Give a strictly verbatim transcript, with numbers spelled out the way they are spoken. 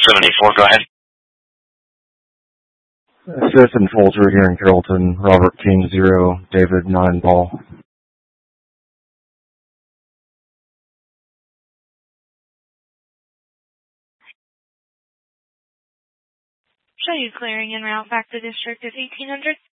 seventy-four, go ahead. Citizen Folger here in Carrollton. Robert King zero, David nine ball. Show you clearing en route back to district is eighteen hundred.